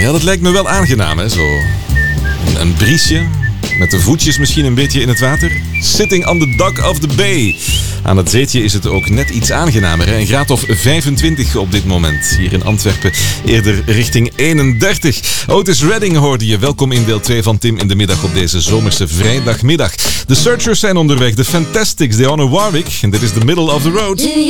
Ja, dat lijkt me wel aangenaam, hè, zo. Een briesje, met de voetjes misschien een beetje in het water. Sitting on the dock of the bay. Aan het zeetje is het ook net iets aangenamer. Een graad of 25 op dit moment. Hier in Antwerpen eerder richting 31. Otis Redding hoorde je. Welkom in deel 2 van Tim in de Middag op deze zomerse vrijdagmiddag. De Searchers zijn onderweg. De Fantastics, Dionne Warwick. En dit is The Middle of the Road.